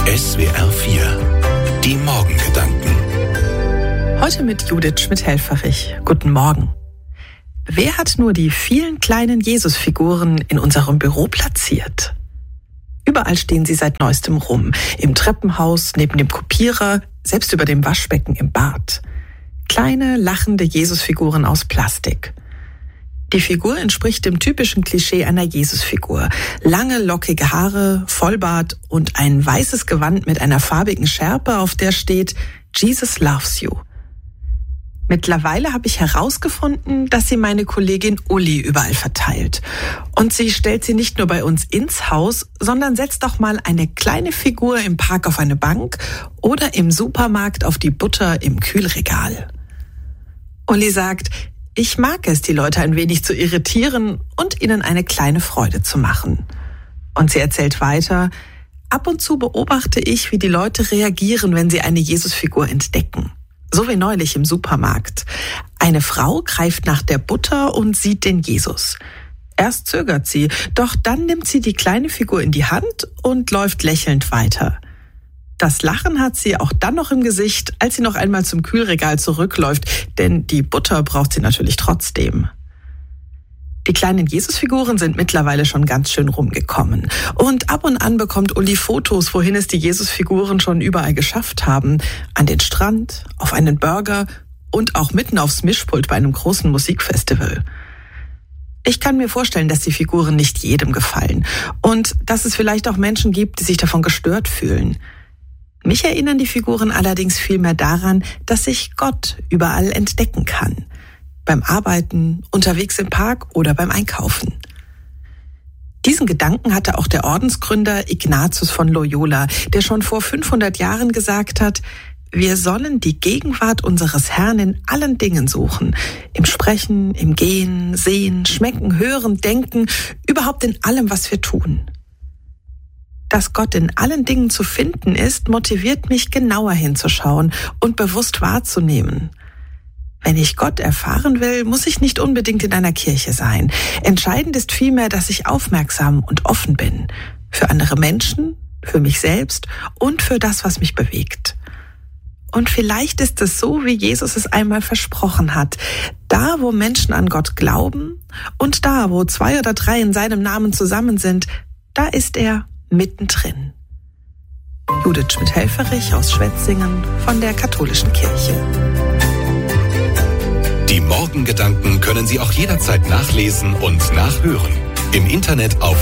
SWR 4, die Morgengedanken. Heute mit Judith Schmidt-Helfferich. Guten Morgen. Wer hat nur die vielen kleinen Jesusfiguren in unserem Büro platziert? Überall stehen sie seit neuestem rum. Im Treppenhaus, neben dem Kopierer, selbst über dem Waschbecken im Bad. Kleine, lachende Jesusfiguren aus Plastik. Die Figur entspricht dem typischen Klischee einer Jesusfigur. Lange, lockige Haare, Vollbart und ein weißes Gewand mit einer farbigen Schärpe, auf der steht Jesus loves you. Mittlerweile habe ich herausgefunden, dass sie meine Kollegin Uli überall verteilt. Und sie stellt sie nicht nur bei uns ins Haus, sondern setzt auch mal eine kleine Figur im Park auf eine Bank oder im Supermarkt auf die Butter im Kühlregal. Uli sagt, ich mag es, die Leute ein wenig zu irritieren und ihnen eine kleine Freude zu machen. Und sie erzählt weiter, ab und zu beobachte ich, wie die Leute reagieren, wenn sie eine Jesusfigur entdecken. So wie neulich im Supermarkt. Eine Frau greift nach der Butter und sieht den Jesus. Erst zögert sie, doch dann nimmt sie die kleine Figur in die Hand und läuft lächelnd weiter. Das Lachen hat sie auch dann noch im Gesicht, als sie noch einmal zum Kühlregal zurückläuft, denn die Butter braucht sie natürlich trotzdem. Die kleinen Jesusfiguren sind mittlerweile schon ganz schön rumgekommen. Und ab und an bekommt Uli Fotos, wohin es die Jesusfiguren schon überall geschafft haben. An den Strand, auf einen Burger und auch mitten aufs Mischpult bei einem großen Musikfestival. Ich kann mir vorstellen, dass die Figuren nicht jedem gefallen und dass es vielleicht auch Menschen gibt, die sich davon gestört fühlen. Mich erinnern die Figuren allerdings vielmehr daran, dass ich Gott überall entdecken kann. Beim Arbeiten, unterwegs im Park oder beim Einkaufen. Diesen Gedanken hatte auch der Ordensgründer Ignatius von Loyola, der schon vor 500 Jahren gesagt hat, wir sollen die Gegenwart unseres Herrn in allen Dingen suchen. Im Sprechen, im Gehen, Sehen, Schmecken, Hören, Denken, überhaupt in allem, was wir tun. Dass Gott in allen Dingen zu finden ist, motiviert mich, genauer hinzuschauen und bewusst wahrzunehmen. Wenn ich Gott erfahren will, muss ich nicht unbedingt in einer Kirche sein. Entscheidend ist vielmehr, dass ich aufmerksam und offen bin. Für andere Menschen, für mich selbst und für das, was mich bewegt. Und vielleicht ist es so, wie Jesus es einmal versprochen hat. Da, wo Menschen an Gott glauben und da, wo 2 oder 3 in seinem Namen zusammen sind, da ist er mittendrin. Judith Schmidt-Helfferich aus Schwetzingen von der Katholischen Kirche. Die Morgengedanken können Sie auch jederzeit nachlesen und nachhören. Im Internet auf